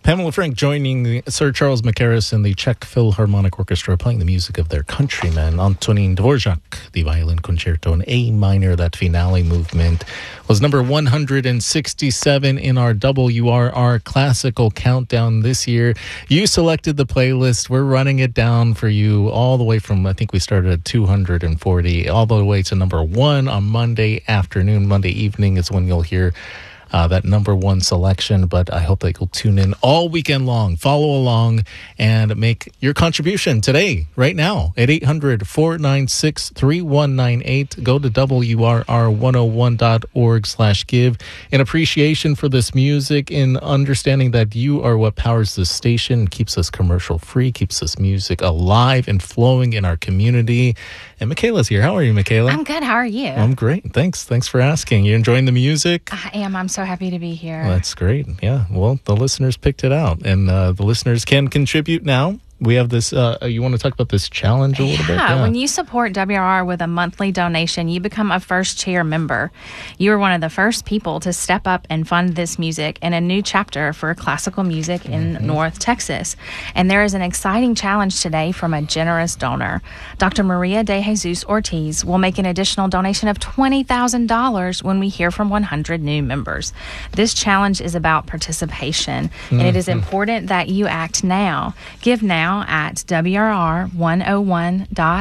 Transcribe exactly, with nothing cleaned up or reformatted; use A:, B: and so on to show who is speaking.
A: Pamela Frank joining Sir Charles Mackerras and the Czech Philharmonic Orchestra, playing the music of their countryman, Antonín Dvořák. The violin concerto in A minor, that finale movement, was number one hundred sixty-seven in our W R R Classical Countdown this year. You selected the playlist. We're running it down for you all the way from, I think we started at two hundred forty, all the way to number one on Monday afternoon. Monday evening is when you'll hear Uh, that number one selection, but I hope that you'll tune in all weekend long, follow along, and make your contribution today, right now, at eight hundred, four nine six, three one nine eight. Go to W R R one oh one dot org slash give. In appreciation for this music, in understanding that you are what powers this station, keeps us commercial free, keeps this music alive and flowing in our community. And Michaela's here. How are you, Michaela?
B: I'm good. How are you?
A: I'm great. Thanks. Thanks for asking. You enjoying the music?
B: I am. I'm so happy to be here.
A: Well, that's great. Yeah. Well, the listeners picked it out, and uh, the listeners can contribute now. We have this, uh, you want to talk about this challenge a little
B: yeah,
A: bit? Yeah,
B: when you support W R R with a monthly donation, you become a first chair member. You are one of the first people to step up and fund this music in a new chapter for classical music in mm-hmm. North Texas. And there is an exciting challenge today from a generous donor. Doctor Maria de Jesus Ortiz will make an additional donation of twenty thousand dollars when we hear from one hundred new members. This challenge is about participation, mm-hmm. and it is important that you act now. Give now at W R R one oh one dot